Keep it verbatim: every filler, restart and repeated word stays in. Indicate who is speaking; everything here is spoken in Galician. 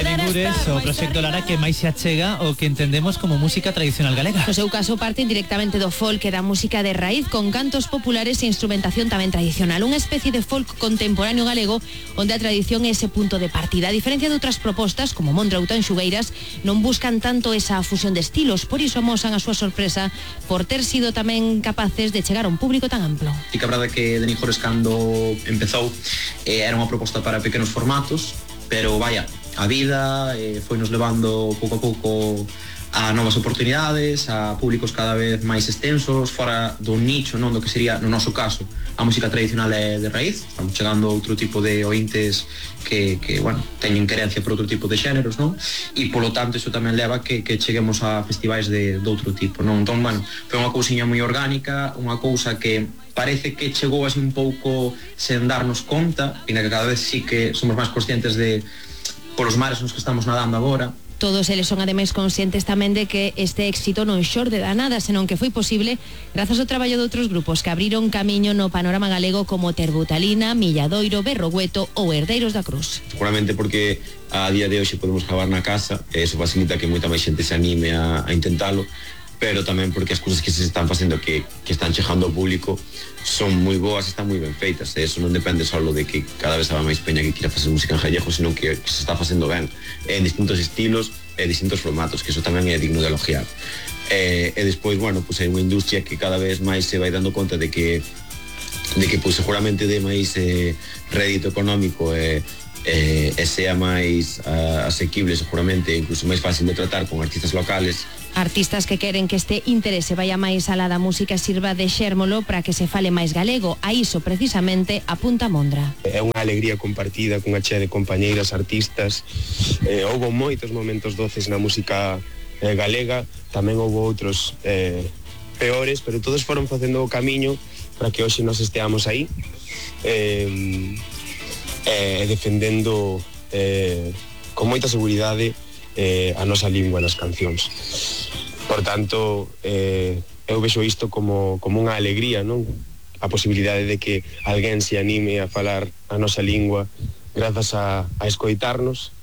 Speaker 1: María Ningures, o proxecto Lara que máis se achega o que entendemos como música tradicional galega.
Speaker 2: No seu caso parten directamente do folk e da música de raíz con cantos populares e instrumentación tamén tradicional, unha especie de folk contemporáneo galego onde a tradición é ese punto de partida. A diferencia de outras propostas como Mondrauta en Xugueiras non buscan tanto esa fusión de estilos, por iso amosan a súa sorpresa por ter sido tamén capaces de chegar a un público tan amplo.
Speaker 3: E que a verdade que de Ningures cando empezou eh, era unha proposta para pequenos formatos, pero vaya, a vida eh, foi nos levando pouco a pouco a novas oportunidades, a públicos cada vez máis extensos, fora do nicho, non do que sería, no noso caso, a música tradicional é de raíz. Estamos chegando a outro tipo de ointes que, que bueno, teñen querencia por outro tipo de xéneros, non? E polo tanto iso tamén leva que, que cheguemos a festivais de, de outro tipo, non? Entón, bueno, foi unha cousiña moi orgánica, unha cousa que parece que chegou así un pouco sen darnos conta, e na que cada vez sí que somos máis conscientes de polos mares nos que estamos nadando agora.
Speaker 2: Todos eles son ademais conscientes tamén de que este éxito non xorde da nada, senón que foi posible grazas ao traballo de outros grupos que abriron camiño no panorama galego como Terbutalina, Milladoiro, Berrogueto ou Herdeiros da Cruz.
Speaker 4: Seguramente porque a día de hoxe podemos gravar na casa, e eso facilita que moita máis xente se anime a, a intentalo, pero tamén porque as cousas que se están facendo que, que están chegando ao público son moi boas e están moi ben feitas, e eso non depende só de que cada vez haga máis peña que quira facer música en gallego, senón que, que se está facendo ben en distintos estilos e distintos formatos, que eso tamén é digno de elogiar. E, e despois, bueno, pues hai unha industria que cada vez máis se vai dando conta de que de que pues, seguramente de máis eh, rédito económico e eh, e sea máis uh, asequible, seguramente incluso máis fácil de tratar con artistas locales.
Speaker 2: Artistas que queren que este interese vaya máis alá da música e sirva de xérmolo para que se fale máis galego. A iso precisamente apunta Mondra.
Speaker 5: É unha alegría compartida cunha chea de compañeiras artistas. Eh, houve moitos momentos doces na música eh, galega, tamén houve outros eh, peores, pero todos foron facendo o camiño para que hoxe nos esteamos aí eh, eh, defendendo eh, con moita seguridade eh, a nosa lingua nas cancións. Por tanto, eh, eu vexo isto como, como unha alegría, non? A posibilidade de que alguén se anime a falar a nosa lingua grazas a, a escoitarnos